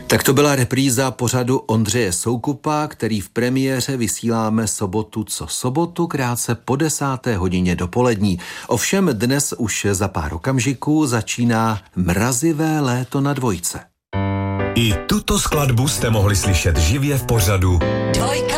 Tak to byla repríza pořadu Ondřeje Soukupa, který v premiéře vysíláme sobotu co sobotu, krátce po 10. hodině dopolední. Ovšem dnes už za pár okamžiků začíná mrazivé léto na dvojce. I tuto skladbu jste mohli slyšet živě v pořadu Dvojka.